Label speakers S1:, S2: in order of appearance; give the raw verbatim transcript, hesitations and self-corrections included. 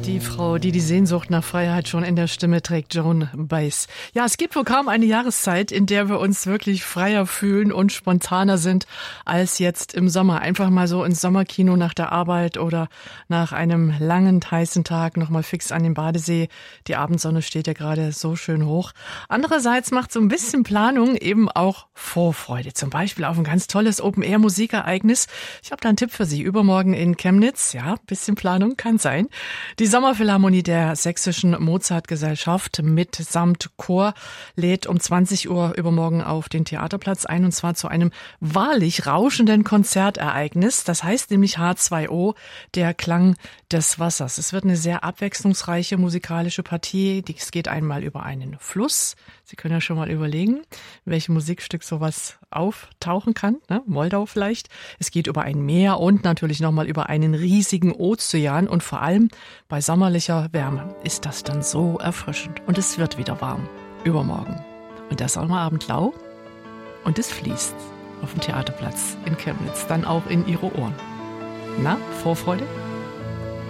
S1: Die Frau, die die Sehnsucht nach Freiheit schon in der Stimme trägt, Joan Baez. Ja, es gibt wohl kaum eine Jahreszeit, in der wir uns wirklich freier fühlen und spontaner sind als jetzt im Sommer. Einfach mal so ins Sommerkino nach der Arbeit oder nach einem langen, heißen Tag nochmal fix an den Badesee. Die Abendsonne steht ja gerade so schön hoch. Andererseits macht so ein bisschen Planung eben auch Vorfreude. Zum Beispiel auf ein ganz tolles Open-Air-Musikereignis. Ich habe da einen Tipp für Sie. Übermorgen in Chemnitz. Ja, bisschen Planung kann sein. Die Sommerphilharmonie der Sächsischen Mozartgesellschaft mitsamt Chor lädt um zwanzig Uhr übermorgen auf den Theaterplatz ein, und zwar zu einem wahrlich rauschenden Konzertereignis. Das heißt nämlich H zwei O, der Klang des Wassers. Es wird eine sehr abwechslungsreiche musikalische Partie. Es geht einmal über einen Fluss. Sie können ja schon mal überlegen, welches Musikstück sowas auftauchen kann, ne? Moldau vielleicht. Es geht über ein Meer und natürlich nochmal über einen riesigen Ozean, und vor allem bei sommerlicher Wärme ist das dann so erfrischend. Und es wird wieder warm, übermorgen. Und der Sommerabend lau und es fließt auf dem Theaterplatz in Chemnitz, dann auch in Ihre Ohren. Na, Vorfreude?